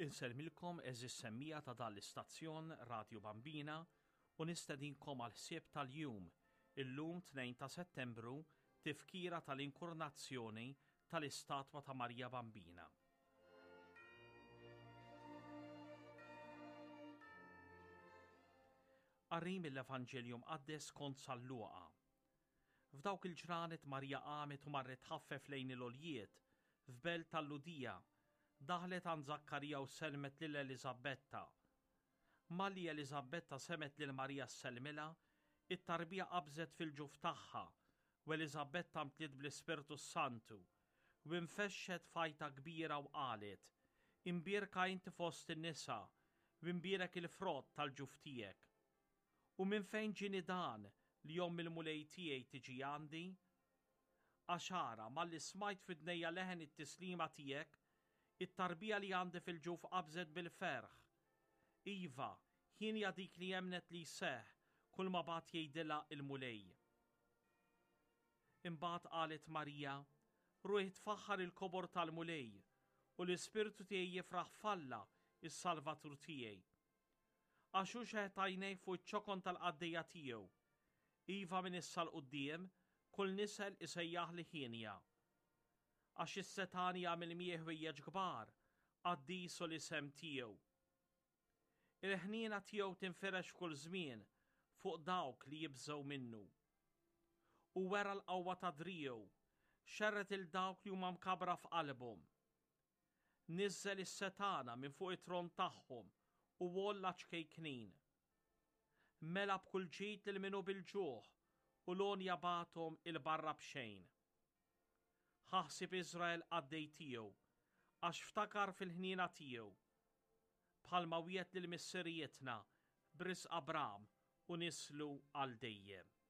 Inselmilkom eżis semmija ta' dan l-istazzjon Radio Bambina u nistedinkom għal ħsieb tal-jum, illum 2 ta' Settembru, tifkira tal-inkurnazzjoni tal-istatwa ta' Marija Bambina. Qarri mill-Evanġelju Mqaddes skont San Luqa. F'dawk il-ġranet Marija qamet u marret ħaffef lejn il-għoljiet f'belt tal-Ludija, daħlet għand Zakkarija u selmet lil Eliżabetta. Malli Eliżabetta semet lil Marija s-selmila, it-tarbija qabżet fil-ġuf tagħha u Eliżabetta mtliet bl-Ispirtu Santu u infexxet fajta kbira u qalet: Imbierka inti fost in-nisa u imbierek il-frott tal-ġuf tiegħek. U minn fejn ġini dan li jom il-mulej tiegħi tiġi għandi? Għaxara malli smajt fid-dnejja leħen it-tislima tiegħek, it-tarbija li għandi fil-ġuf qabżet bil-ferħ. Iva, jien dik li jemnet li seħ kull ma bat jgħidilha il-mulej. Imbagħad qalet Marija: Ruħi tfaħħar il-kobor tal-mulej u l-Ispirtu tiegħi jifraħ falla is-Salvatur tiegħi. Għax hu xeħet għajnej fuq iċ-ċokon tal-qaddejja tiegħu. Iva minn issa l-qudiem kull nisel isejjaħ li ħinja. Għax is-Setan jagħmel miegħu ħwejjeġ kbar għaddisu l-isem tiegħu. Il-ħniena tiegħu tinferex kull żmien fuq dawk li jibżgħu minnu. U wera l-qawwa ta' drieħu, xerret il-dawk li huma mkabra f'qalbhom. Niżżel is-setana minn fuq it-tron tagħhom u wolla ċkejknin. Mela b'kull ġid lil minnu bil-ġuħ u lon jabathom il-barra b'xejn. Ħaħsib Iżrael għaddej tiegħu, għax ftakar fil-ħniena tiegħu. Bħalma wiegħed lil missirietna b'risq Abram u nislu għal dejjem.